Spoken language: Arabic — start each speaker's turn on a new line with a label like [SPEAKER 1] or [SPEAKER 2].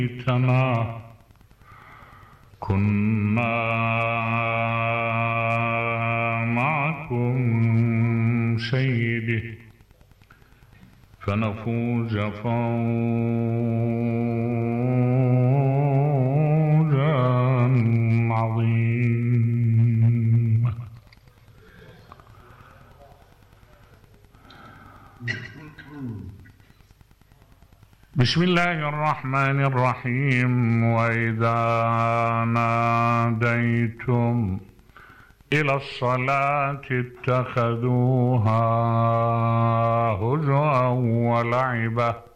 [SPEAKER 1] ليتنا كنا معكم سيدي فنفوز فوزا عظيما. بسم الله الرحمن الرحيم. وإذا ناديتم إلى الصلاة اتخذوها هزوا ولعبا